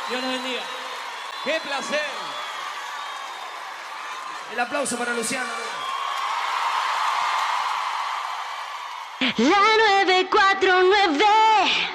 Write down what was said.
Dios nos bendiga. ¡Qué placer! El aplauso para Luciano. La 949